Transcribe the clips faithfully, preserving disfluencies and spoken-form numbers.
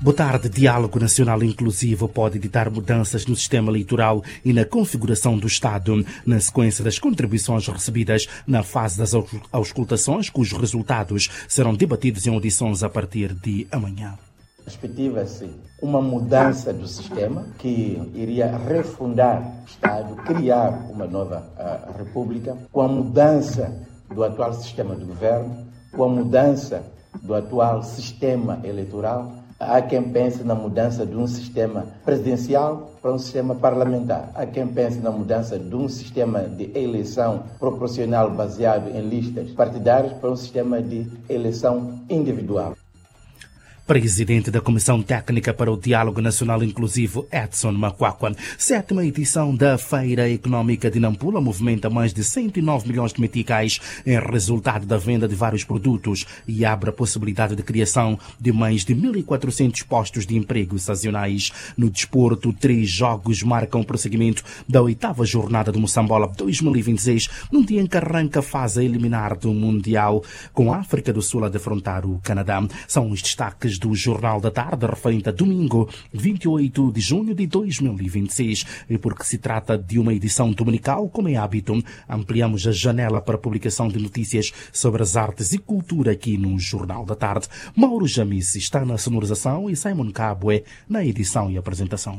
Boa tarde. Diálogo Nacional Inclusivo pode editar mudanças no sistema eleitoral e na configuração do Estado, na sequência das contribuições recebidas na fase das auscultações, cujos resultados serão debatidos em audições a partir de amanhã. Perspectiva-se uma mudança do sistema que iria refundar o Estado, criar uma nova uh, república, com a mudança do atual sistema de governo, com a mudança do atual sistema eleitoral. Há quem pense na mudança de um sistema presidencial para um sistema parlamentar. Há quem pense na mudança de um sistema de eleição proporcional baseado em listas partidárias para um sistema de eleição individual. Presidente da Comissão Técnica para o Diálogo Nacional Inclusivo, Edson Macuacua. Sétima edição da Feira Econômica de Nampula movimenta mais de cento e nove milhões de meticais em resultado da venda de vários produtos e abre a possibilidade de criação de mais de mil e quatrocentos postos de emprego sazonais. No desporto, três jogos marcam o prosseguimento da oitava jornada do Moçambola dois mil e vinte e seis, num dia em que arranca a fase a eliminar do Mundial, com a África do Sul a defrontar o Canadá. São os destaques do Jornal da Tarde, referente a domingo, vinte e oito de junho de dois mil e vinte e seis. E porque se trata de uma edição dominical, como é hábito, ampliamos a janela para a publicação de notícias sobre as artes e cultura aqui no Jornal da Tarde. Mauro Jamis está na sonorização e Simon Cabue na edição e apresentação.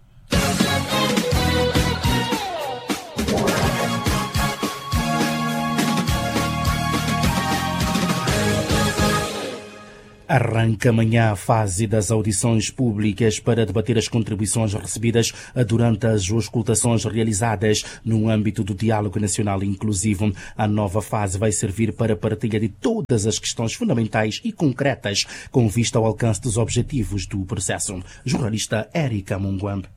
Arranca amanhã a fase das audições públicas para debater as contribuições recebidas durante as auscultações realizadas no âmbito do Diálogo Nacional Inclusivo. A nova fase vai servir para a partilha de todas as questões fundamentais e concretas com vista ao alcance dos objetivos do processo. Jornalista Érica Munguambe.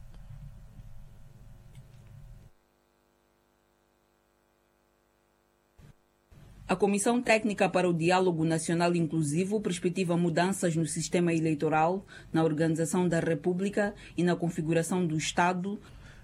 A Comissão Técnica para o Diálogo Nacional Inclusivo perspectiva mudanças no sistema eleitoral, na organização da República e na configuração do Estado.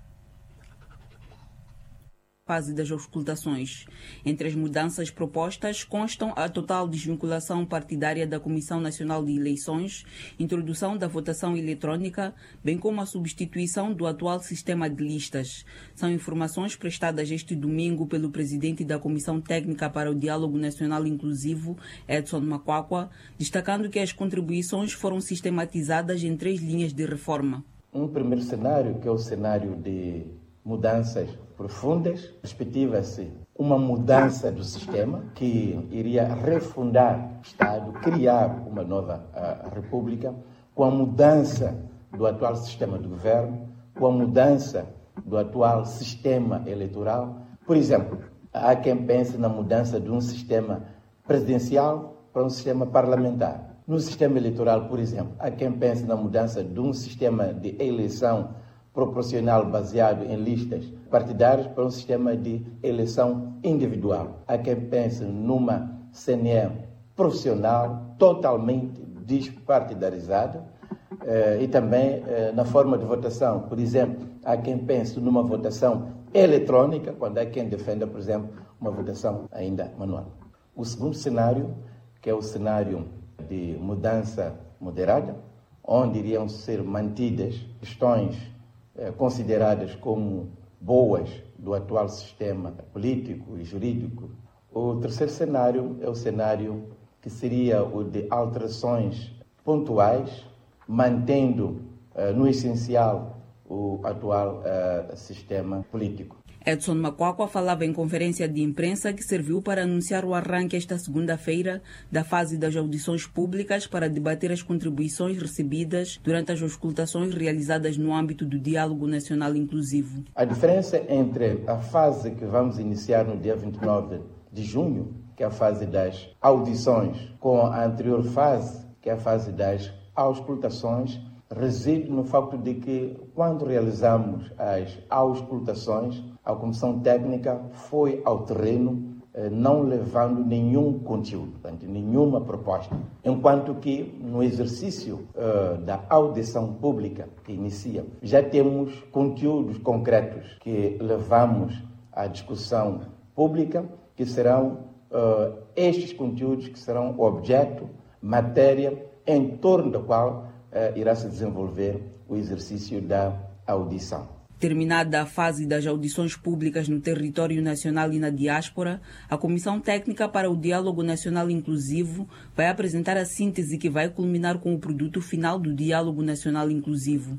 Fase das auscultações. Entre as mudanças propostas constam a total desvinculação partidária da Comissão Nacional de Eleições, introdução da votação eletrônica, bem como a substituição do atual sistema de listas. São informações prestadas este domingo pelo presidente da Comissão Técnica para o Diálogo Nacional Inclusivo, Edson Macuacua, destacando que as contribuições foram sistematizadas em três linhas de reforma. Um primeiro cenário, que é o cenário de mudanças profundas, perspectiva-se uma mudança do sistema que iria refundar o Estado, criar uma nova uh, república, com a mudança do atual sistema de governo, com a mudança do atual sistema eleitoral. Por exemplo, há quem pense na mudança de um sistema presidencial para um sistema parlamentar. No sistema eleitoral, por exemplo, há quem pense na mudança de um sistema de eleição proporcional baseado em listas partidárias para um sistema de eleição individual. Há quem pense numa C N E profissional totalmente despartidarizada eh, e também eh, na forma de votação. Por exemplo, há quem pense numa votação eletrônica, quando há quem defenda, por exemplo, uma votação ainda manual. O segundo cenário, que é o cenário de mudança moderada, onde iriam ser mantidas questões consideradas como boas do atual sistema político e jurídico. O terceiro cenário é o cenário que seria o de alterações pontuais, mantendo uh, no essencial o atual uh, sistema político. Edson Macuacua falava em conferência de imprensa que serviu para anunciar o arranque esta segunda-feira da fase das audições públicas para debater as contribuições recebidas durante as auscultações realizadas no âmbito do Diálogo Nacional Inclusivo. A diferença entre a fase que vamos iniciar no dia vinte e nove de junho, que é a fase das audições, com a anterior fase, que é a fase das auscultações, reside no facto de que, quando realizamos as auscultações, a Comissão Técnica foi ao terreno, eh, não levando nenhum conteúdo, portanto, nenhuma proposta. Enquanto que, no exercício uh, da audição pública que inicia, já temos conteúdos concretos que levamos à discussão pública, que serão uh, estes conteúdos que serão objeto, matéria, em torno da qual uh, irá se desenvolver o exercício da audição. Terminada a fase das audições públicas no território nacional e na diáspora, a Comissão Técnica para o Diálogo Nacional Inclusivo vai apresentar a síntese que vai culminar com o produto final do Diálogo Nacional Inclusivo.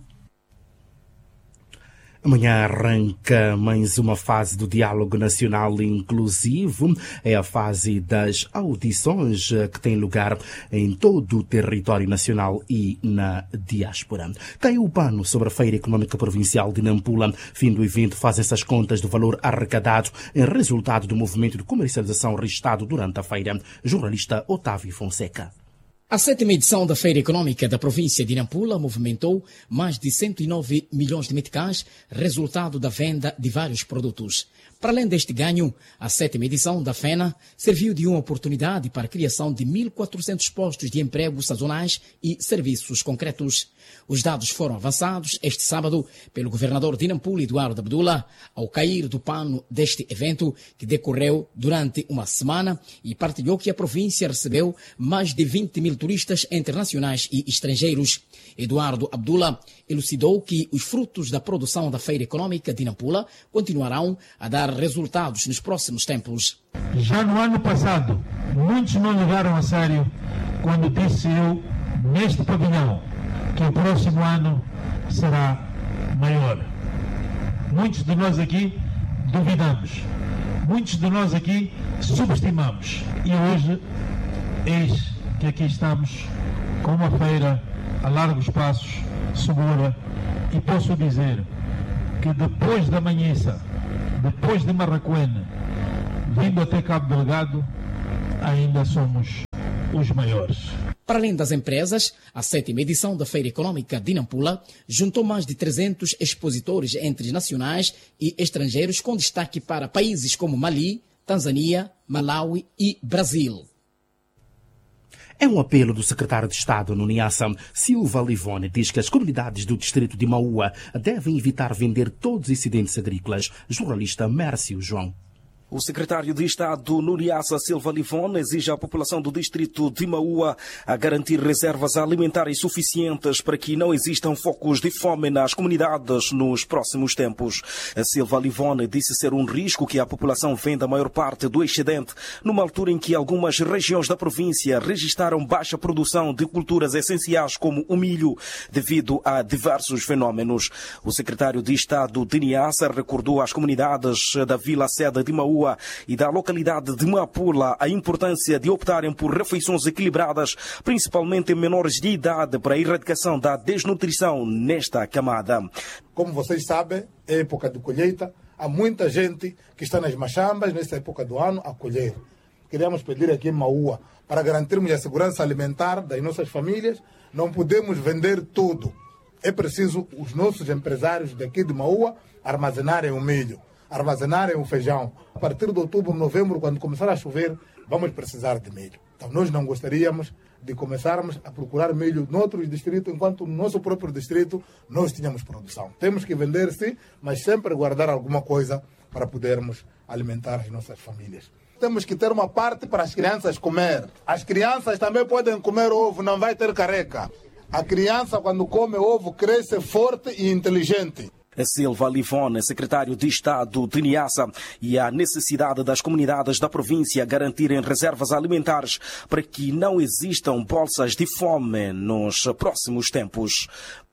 Amanhã arranca mais uma fase do Diálogo Nacional Inclusivo. É a fase das audições que tem lugar em todo o território nacional e na diáspora. Caiu o pano sobre a Feira Econômica Provincial de Nampula. Fim do evento fazem-se as contas do valor arrecadado em resultado do movimento de comercialização registrado durante a feira. Jornalista Otávio Fonseca. A sétima edição da Feira Econômica da província de Nampula movimentou mais de cento e nove milhões de meticais, resultado da venda de vários produtos. Para além deste ganho, a sétima edição da FENA serviu de uma oportunidade para a criação de mil e quatrocentos postos de emprego sazonais e serviços concretos. Os dados foram avançados este sábado pelo governador de Nampula, Eduardo Abdullah, ao cair do pano deste evento que decorreu durante uma semana e partilhou que a província recebeu mais de vinte mil turistas internacionais e estrangeiros. Eduardo Abdullah elucidou que os frutos da produção da Feira Econômica de Nampula continuarão a dar resultados nos próximos tempos. Já no ano passado, muitos não levaram a sério quando disse eu, neste pavilhão, que o próximo ano será maior. Muitos de nós aqui duvidamos. Muitos de nós aqui subestimamos. E hoje, eis que aqui estamos com uma feira a largos passos, segura, e posso dizer que depois da Manhissa, depois de Marraquene, vindo até Cabo Delgado, ainda somos os maiores. Para além das empresas, a sétima edição da Feira Econômica de Nampula juntou mais de trezentos expositores entre nacionais e estrangeiros, com destaque para países como Mali, Tanzânia, Malawi e Brasil. É um apelo do secretário de Estado no Niassa, Silva Livone, diz que as comunidades do distrito de Maua devem evitar vender todos os excedentes agrícolas. Jornalista Mércio João. O secretário de Estado no Niassa, Silva Livone, exige à população do distrito de Maua a garantir reservas alimentares suficientes para que não existam focos de fome nas comunidades nos próximos tempos. A Silva Livone disse ser um risco que a população venda a maior parte do excedente, numa altura em que algumas regiões da província registraram baixa produção de culturas essenciais como o milho, devido a diversos fenómenos. O secretário de Estado de Niassa recordou às comunidades da Vila Seda de Maua e da localidade de Mapula a importância de optarem por refeições equilibradas, principalmente em menores de idade, para a erradicação da desnutrição nesta camada. Como vocês sabem, é época de colheita. Há muita gente que está nas machambas nesta época do ano a colher. Queríamos pedir aqui em Maua, para garantirmos a segurança alimentar das nossas famílias, não podemos vender tudo. É preciso os nossos empresários daqui de Maua armazenarem o milho, armazenarem o feijão. A partir de outubro, novembro, quando começar a chover, vamos precisar de milho. Então nós não gostaríamos de começarmos a procurar milho noutros distritos, enquanto no nosso próprio distrito nós tínhamos produção. Temos que vender sim, mas sempre guardar alguma coisa para podermos alimentar as nossas famílias. Temos que ter uma parte para as crianças comer. As crianças também podem comer ovo, não vai ter careca. A criança, quando come ovo, cresce forte e inteligente. Silva Livone, secretário de Estado de Niassa, e a necessidade das comunidades da província garantirem reservas alimentares para que não existam bolsas de fome nos próximos tempos.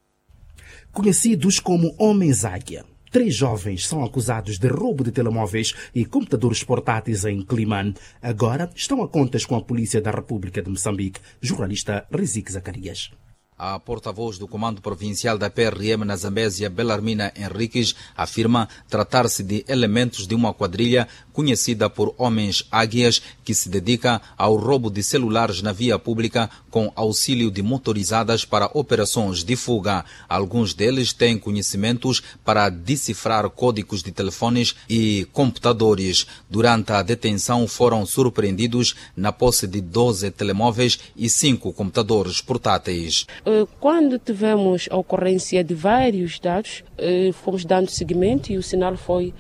Conhecidos como Homens-Águia, três jovens são acusados de roubo de telemóveis e computadores portáteis em Climane. Agora estão a contas com a Polícia da República de Moçambique. Jornalista Rizik Zacarias. A porta-voz do Comando Provincial da P R M na Zambésia, Belarmina Henriques, afirma tratar-se de elementos de uma quadrilha conhecida por Homens Águias, que se dedica ao roubo de celulares na via pública com auxílio de motorizadas para operações de fuga. Alguns deles têm conhecimentos para decifrar códigos de telefones e computadores. Durante a detenção foram surpreendidos na posse de doze telemóveis e cinco computadores portáteis. Quando tivemos a ocorrência de vários dados, fomos dando seguimento e o sinal foi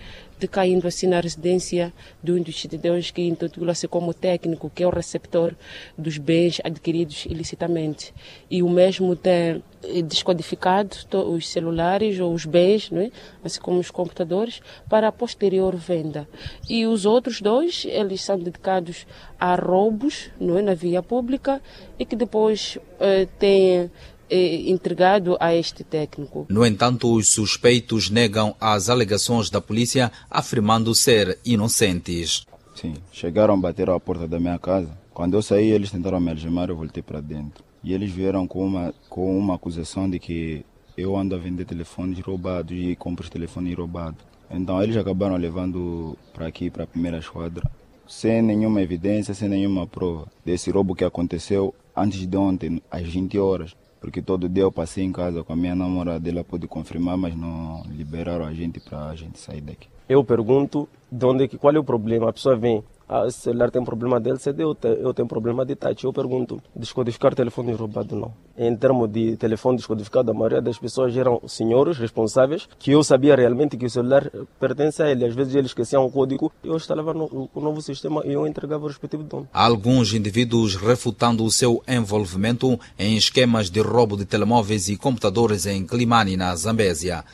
decaindo assim na residência de um dos cidadãos que intitula-se como técnico, que é o receptor dos bens adquiridos ilicitamente. E o mesmo tem descodificado os celulares ou os bens, não é? Assim como os computadores, para a posterior venda. E os outros dois, eles são dedicados a roubos, não é? Na via pública, e que depois eh, têm entregado a este técnico. No entanto, os suspeitos negam as alegações da polícia, afirmando ser inocentes. Sim, chegaram a bater à porta da minha casa. Quando eu saí, eles tentaram me algemar, eu voltei para dentro. E eles vieram com uma, com uma acusação de que eu ando a vender telefones roubados e compro os telefones roubados. Então eles acabaram levando para aqui, para a primeira esquadra, sem nenhuma evidência, sem nenhuma prova desse roubo que aconteceu antes de ontem, às vinte horas. Porque todo dia eu passei em casa com a minha namorada, ela pôde confirmar, mas não liberaram a gente para a gente sair daqui. Eu pergunto de onde, qual é o problema. A pessoa vem, ah, esse celular tem problema de L C D, eu, te, eu tenho problema de touch. Eu pergunto, descodificar telefone roubado não. Em termos de telefone descodificado, a maioria das pessoas eram senhores responsáveis, que eu sabia realmente que o celular pertence a ele. Às vezes eles esqueciam o código, eu instalava no, o novo sistema e eu entregava o respectivo dono. Alguns indivíduos refutando o seu envolvimento em esquemas de roubo de telemóveis e computadores em Climane, na Zambésia.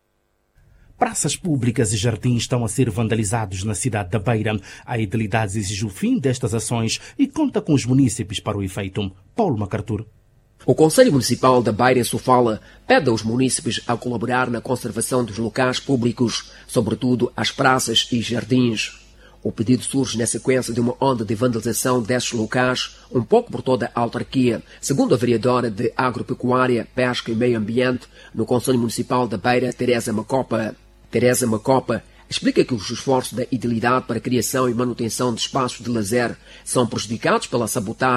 Praças públicas e jardins estão a ser vandalizados na cidade da Beira. A Edilidade exige o fim destas ações e conta com os munícipes para o efeito. Paulo MacArthur. O Conselho Municipal da Beira, em Sofala, pede aos munícipes a colaborar na conservação dos locais públicos, sobretudo as praças e jardins. O pedido surge na sequência de uma onda de vandalização desses locais, um pouco por toda a autarquia, segundo a vereadora de Agropecuária, Pesca e Meio Ambiente no Conselho Municipal da Beira, Teresa Macopa. Teresa Macopa explica que os esforços da Edilidade para a criação e manutenção de espaços de lazer são prejudicados pela sabotagem